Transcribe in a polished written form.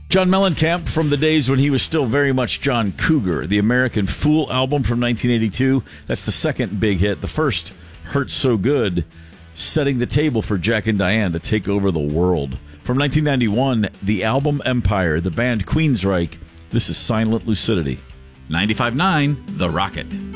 John Mellencamp from the days when he was still very much John Cougar. The American Fool album from 1982. That's the second big hit. The first, Hurt So Good, setting the table for Jack and Diane to take over the world. From 1991, the album Empire, the band Queensryche. This is Silent Lucidity. 95.9, The Rocket.